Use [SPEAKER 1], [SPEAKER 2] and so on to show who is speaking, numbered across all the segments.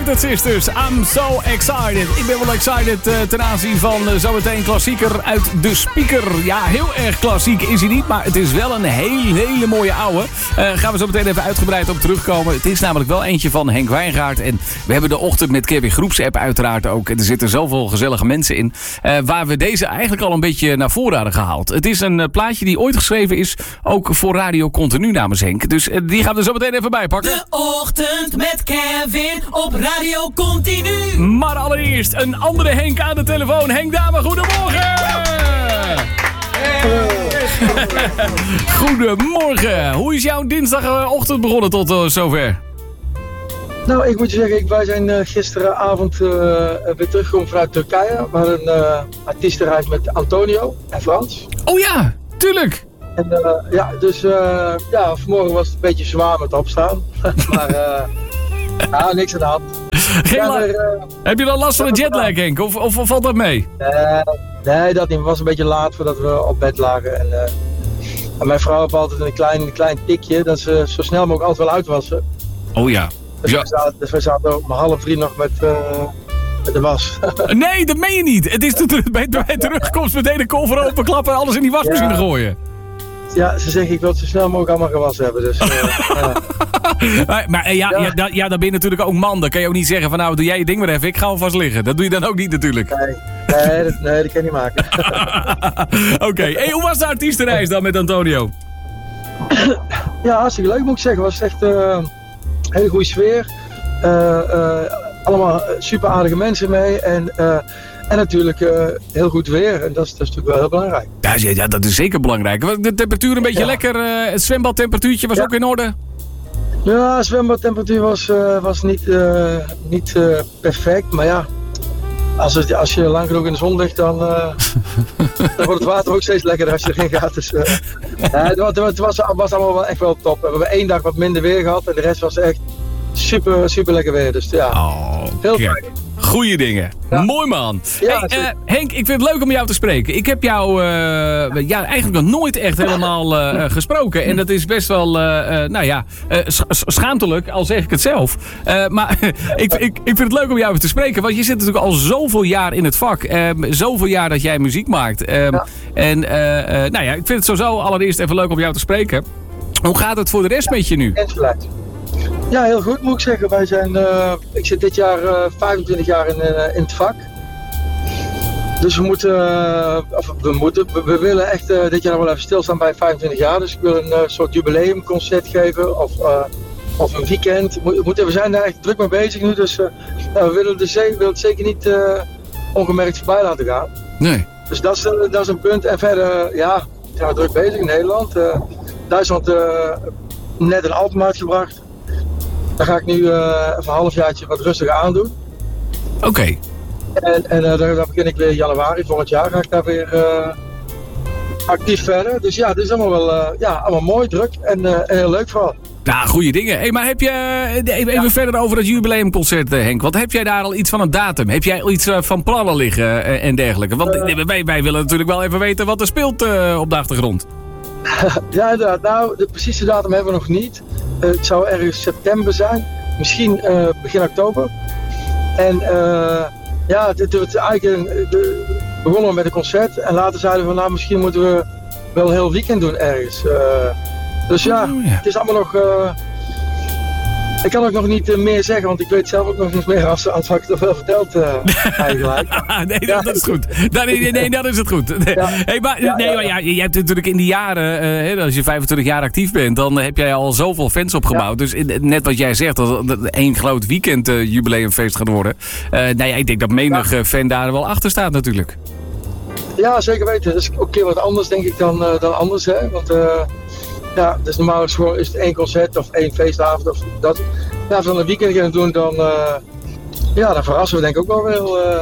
[SPEAKER 1] Pointed Sisters, I'm so excited. Ik ben wel excited ten aanzien van zometeen klassieker uit de speaker. Ja, heel erg klassiek is hij niet, maar het is wel een hele mooie ouwe. Gaan we zo meteen even uitgebreid op terugkomen. Het is namelijk wel eentje van Henk Wijngaard. En we hebben de ochtend met Kevin groepsapp uiteraard ook. En er zitten zoveel gezellige mensen in. Waar we deze eigenlijk al een beetje naar voren hadden gehaald. Het is een plaatje die ooit geschreven is, ook voor Radio Continu namens Henk. Dus die gaan we er zo meteen even bij pakken.
[SPEAKER 2] De ochtend met Kevin op Radio Continu.
[SPEAKER 1] Maar allereerst een andere Henk aan de telefoon. Henk Dame, goedemorgen! Goedemorgen. Hoe is jouw dinsdagochtend begonnen tot zover?
[SPEAKER 3] Nou, ik moet je zeggen, wij zijn gisteravond weer teruggekomen vanuit Turkije. We hadden een artiestenreis met Antonio en Frans.
[SPEAKER 1] Oh ja, tuurlijk.
[SPEAKER 3] En vanmorgen was het een beetje zwaar met opstaan. Maar niks aan de hand.
[SPEAKER 1] Heb je dan last van een jetlag, Henk? Of valt dat mee?
[SPEAKER 3] Nee, dat niet. Het was een beetje laat voordat we op bed lagen. En mijn vrouw heeft altijd een klein tikje dat ze zo snel mogelijk altijd wel uitwassen.
[SPEAKER 1] Oh ja.
[SPEAKER 3] Dus we zaten om 2:30 nog met de was.
[SPEAKER 1] Nee, dat meen je niet. Het is bij terugkomst meteen de koffer openklappen en alles in die wasmachine gooien.
[SPEAKER 3] Ja, ze zeggen ik wil het zo snel mogelijk allemaal gewassen hebben. Dus,
[SPEAKER 1] maar dan ben je natuurlijk ook man. Dan kan je ook niet zeggen van nou doe jij je ding maar even. Ik ga alvast liggen. Dat doe je dan ook niet natuurlijk.
[SPEAKER 3] Nee, dat kan je niet maken.
[SPEAKER 1] Oké. Hey, hoe was de artiestenreis dan met Antonio?
[SPEAKER 3] Ja, hartstikke leuk moet ik zeggen. Het was echt een hele goede sfeer. Allemaal super aardige mensen mee. En natuurlijk heel goed weer. En dat is natuurlijk wel heel belangrijk.
[SPEAKER 1] Ja, dat is zeker belangrijk. De temperatuur een beetje lekker. Het zwembadtemperatuurtje was ook in orde?
[SPEAKER 3] Ja, de zwembadtemperatuur was niet perfect. Maar ja, als je lang genoeg in de zon ligt, dan wordt het water ook steeds lekkerder als je erin gaat. Dus, het was allemaal wel echt wel top. We hebben 1 dag wat minder weer gehad. En de rest was echt super lekker weer. Dus ja, heel fijn.
[SPEAKER 1] Goeie dingen. Ja. Mooi man.
[SPEAKER 3] Ja,
[SPEAKER 1] hey, Henk, ik vind het leuk om jou te spreken. Ik heb jou eigenlijk nog nooit echt helemaal gesproken. En dat is best wel, schaamtelijk, al zeg ik het zelf. Maar ik vind het leuk om jou te spreken. Want je zit natuurlijk al zoveel jaar in het vak. Zoveel jaar dat jij muziek maakt. En ik vind het sowieso allereerst even leuk om jou te spreken. Hoe gaat het voor de rest met je nu?
[SPEAKER 3] Ja, heel goed moet ik zeggen. Wij zijn, ik zit dit jaar 25 jaar in het vak. Dus we willen echt dit jaar nog wel even stilstaan bij 25 jaar. Dus ik wil een soort jubileumconcert geven of een weekend. We zijn daar echt druk mee bezig nu. Dus we willen het zeker niet ongemerkt voorbij laten gaan.
[SPEAKER 1] Nee.
[SPEAKER 3] Dus dat is een punt. En verder, ja, we zijn druk bezig in Nederland. Duitsland net een album uitgebracht. Daar ga ik nu even een halfjaartje wat rustiger aan doen.
[SPEAKER 1] Oké.
[SPEAKER 3] En daar begin ik weer januari volgend jaar. Ga ik daar weer actief verder. Dus ja, het is allemaal wel allemaal mooi, druk en heel leuk vooral.
[SPEAKER 1] Nou, goede dingen. Hey, maar heb je even verder over het jubileumconcert, Henk? Want heb jij daar al iets van een datum? Heb jij al iets van plannen liggen en dergelijke? Want wij willen natuurlijk wel even weten wat er speelt op de achtergrond.
[SPEAKER 3] Ja, inderdaad. Nou, de precieze datum hebben we nog niet. Het zou ergens september zijn. Misschien begin oktober. En het eigenlijk begonnen met een concert. En later zeiden we van misschien moeten we wel een heel weekend doen ergens. Dus het is allemaal nog... Ik kan ook nog niet meer zeggen, want ik weet zelf ook nog niet meer als ik het toch wel verteld eigenlijk.
[SPEAKER 1] Dat is goed. Nee, dat is het goed. Ja. Hey, maar je hebt natuurlijk in die jaren, als je 25 jaar actief bent, dan heb jij al zoveel fans opgebouwd. Ja. Dus net wat jij zegt, dat het één groot weekend jubileumfeest gaat worden. Ik denk dat menig fan daar wel achter staat natuurlijk.
[SPEAKER 3] Ja, zeker weten. Dat is ook een keer wat anders denk ik dan anders. Hè? Want dus normaal is het 1 concert of 1 feestavond of dat. Ja, als we dan een weekend gaan doen, dan verrassen we denk ik ook wel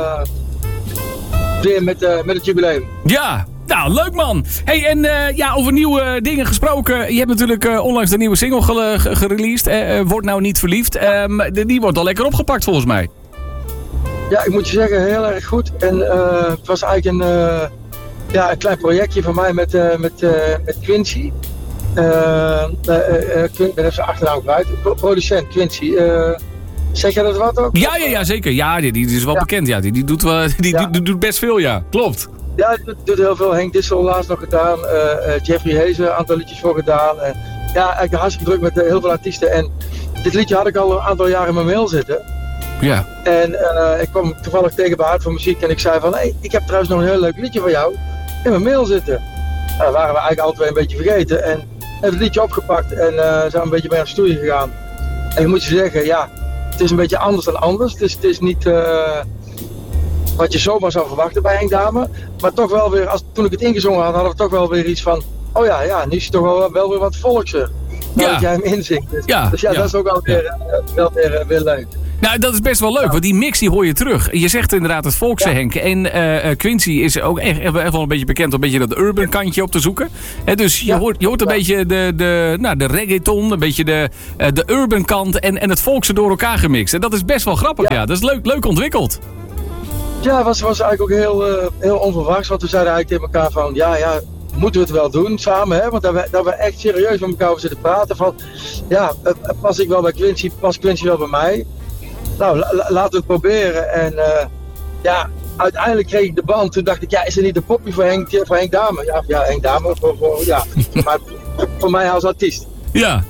[SPEAKER 3] weer met het jubileum.
[SPEAKER 1] Ja, nou leuk man. Hey, en over nieuwe dingen gesproken. Je hebt natuurlijk onlangs de nieuwe single gereleased. Word nou niet verliefd. Die wordt al lekker opgepakt volgens mij.
[SPEAKER 3] Ja, ik moet je zeggen, heel erg goed. En het was eigenlijk een klein projectje van mij met Quincy. Ik ben even zijn achternaam kwijt. Producent Quincy. Zeg je dat wat ook?
[SPEAKER 1] Ja, zeker. Ja, die is wel bekend. Ja. Die doet best veel, ja. Klopt.
[SPEAKER 3] Ja, die doet heel veel. Henk Dissel laatst nog gedaan. Jeffrey Hezen een aantal liedjes voor gedaan. En, ja, eigenlijk hartstikke druk met heel veel artiesten. En dit liedje had ik al een aantal jaren in mijn mail zitten.
[SPEAKER 1] Ja.
[SPEAKER 3] En ik kwam toevallig tegen bij Hart voor Muziek en ik zei van... Hey, ik heb trouwens nog een heel leuk liedje van jou in mijn mail zitten. Nou, dat waren we eigenlijk alle twee een beetje vergeten. En hebben het liedje opgepakt en zijn een beetje mee naar de studio gegaan. En ik moet je zeggen, ja, het is een beetje anders dan anders. Het is niet wat je zomaar zou verwachten bij Henk Dame. Maar toch wel weer, toen ik het ingezongen had, hadden we toch wel weer iets van... Oh ja, nu is het toch wel weer wat volkser. Dat jij hem inzingt. Dus ja, dat is ook wel weer leuk.
[SPEAKER 1] Nou, dat is best wel leuk, want die mix die hoor je terug. Je zegt inderdaad het volkse, Henk. En Quincy is ook echt wel een beetje bekend om een beetje dat urban kantje op te zoeken. Dus je hoort een beetje de reggaeton, een beetje de urban kant en het volkse door elkaar gemixt. En dat is best wel grappig, ja. Dat is leuk ontwikkeld.
[SPEAKER 3] Ja, het was eigenlijk ook heel onverwachts. Want we zeiden eigenlijk tegen elkaar van, ja, moeten we het wel doen samen, hè? Want dat we echt serieus met elkaar over zitten praten van... Ja, pas ik wel bij Quincy, pas Quincy wel bij mij? Nou, laten we het proberen. En uiteindelijk kreeg ik de band. Toen dacht ik, ja, is er niet een poppie voor Henk Dame? Ja, Henk Dame, maar voor mij als artiest.
[SPEAKER 1] Ja.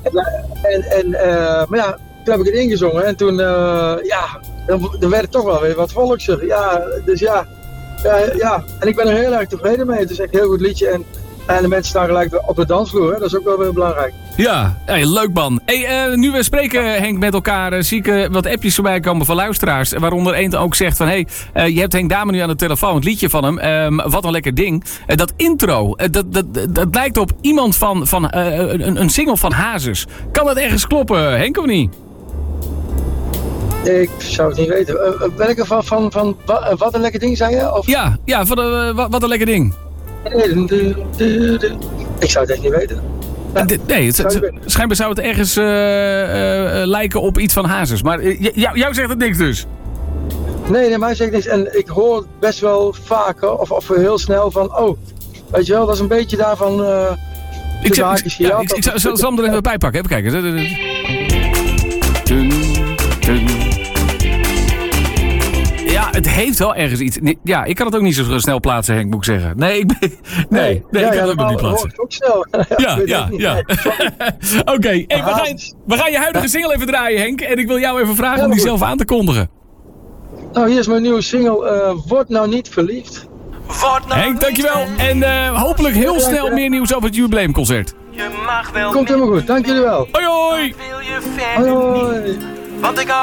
[SPEAKER 3] Maar ja, toen heb ik het ingezongen. En toen, dan werd het toch wel weer wat volkser. Ja, dus ja. En ik ben er heel erg tevreden mee. Het is echt een heel goed liedje. En de mensen staan gelijk op de dansvloer. Hè? Dat is ook wel weer belangrijk.
[SPEAKER 1] Ja, leuk man. Hey, nu we spreken, Henk, met elkaar, zie ik wat appjes voorbij komen van luisteraars. Waaronder één ook zegt van, je hebt Henk Dame nu aan de telefoon. Het liedje van hem, wat een lekker ding. Dat intro, dat lijkt op iemand van een single van Hazes. Kan dat ergens kloppen, Henk, of niet?
[SPEAKER 3] Ik zou het niet weten. Welke van wat een lekker ding, zei je? Of?
[SPEAKER 1] Ja, van wat een lekker ding.
[SPEAKER 3] Ik zou het echt niet weten.
[SPEAKER 1] Nee, schijnbaar zou het ergens lijken op iets van Hazes. Maar jou zegt het niks dus?
[SPEAKER 3] Nee, mij zegt niks. En ik hoor best wel vaker, of heel snel van... Oh, weet je wel, dat is een beetje daarvan...
[SPEAKER 1] Ik zal hem er even bij pakken. Even kijken. Ja, het heeft wel ergens iets. Ja, ik kan het ook niet zo snel plaatsen, Henk, moet ik zeggen. Nee, ik kan het ook nog niet plaatsen.
[SPEAKER 3] Ook snel.
[SPEAKER 1] Ja. Oké, we gaan je huidige single even draaien, Henk. En ik wil jou even vragen om die zelf aan te kondigen.
[SPEAKER 3] Nou, hier is mijn nieuwe single. Word nou niet verliefd.
[SPEAKER 1] Henk, dankjewel. En hopelijk heel snel meer nieuws over het jubileumconcert.
[SPEAKER 3] Komt helemaal goed, dank jullie wel.
[SPEAKER 1] Hoi.
[SPEAKER 3] Hoi.
[SPEAKER 4] Want ik